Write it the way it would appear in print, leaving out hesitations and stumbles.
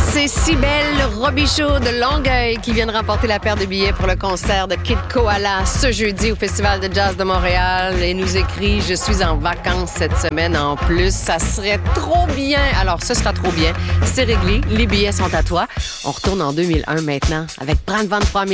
C'est Cybèle Robichaud de Longueuil qui vient de remporter la paire de billets pour le concert de Kid Koala ce jeudi au Festival de jazz de Montréal et nous écrit « Je suis en vacances cette semaine en plus, ça serait trop bien. » Alors, ce sera trop bien. C'est réglé, les billets sont à toi. On retourne en 2001 maintenant avec Brand Van 3000.